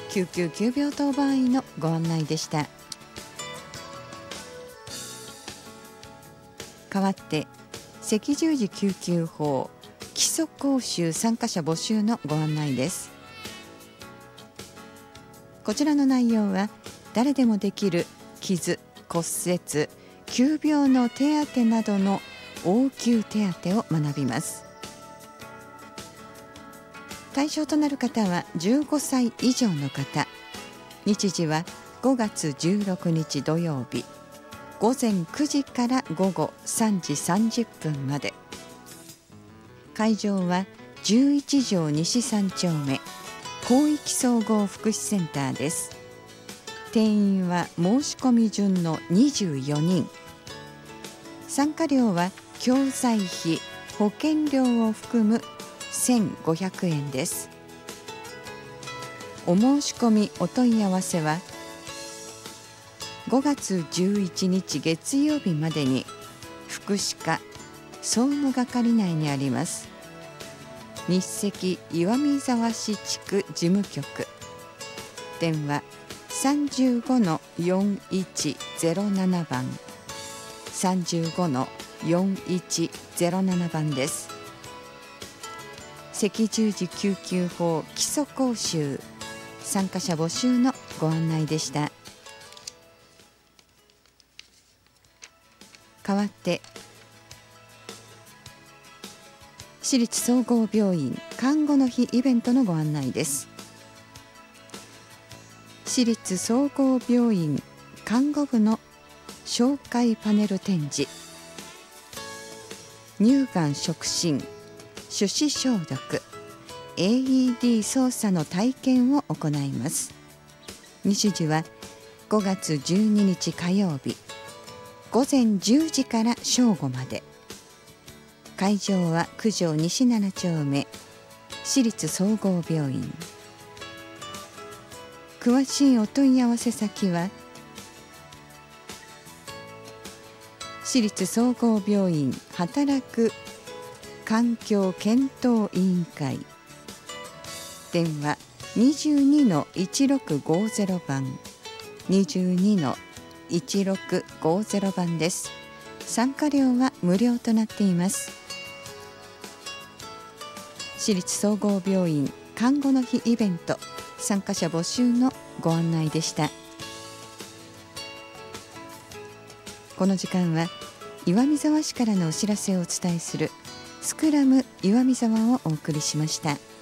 救急急病当番医のご案内でした。代わって赤十字救急法基礎講習参加者募集のご案内です。こちらの内容は誰でもできる傷、骨折、急病の手当などの応急手当を学びます。対象となる方は15歳以上の方。日時は5月16日土曜日、午前9時から午後3時30分まで。会場は11条西3丁目広域総合福祉センターです。定員は申し込み順の24人。参加料は教材費、保険料を含む1500円です。お申し込みお問い合わせは5月11日月曜日までに福祉課総務係内にあります日赤岩見沢市地区事務局、電話 35-4107 番 35-4107 番です。赤十字救急法基礎講習参加者募集のご案内でした。代わって私立総合病院看護の日イベントのご案内です。私立総合病院看護部の紹介パネル展示、乳がん触診、手指消毒、AED 操作の体験を行います。日時は5月12日火曜日、午前10時から正午まで。会場は九条西7丁目私立総合病院。詳しいお問い合わせ先は私立総合病院働く環境検討委員会、電話 22-1650 番 22-1650 番です。参加料は無料となっています。私立総合病院看護の日イベント参加者募集のご案内でした。この時間は岩見沢市からのお知らせをお伝えするスクラム岩見沢をお送りしました。